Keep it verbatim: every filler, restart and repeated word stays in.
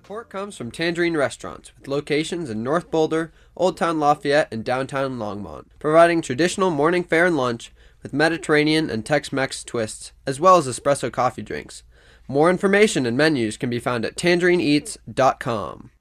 Support comes from Tangerine Restaurants, with locations in North Boulder, Old Town Lafayette, and downtown Longmont, providing traditional morning fare and lunch with Mediterranean and Tex-Mex twists, as well as espresso coffee drinks. More information and menus can be found at tangerine eats dot com.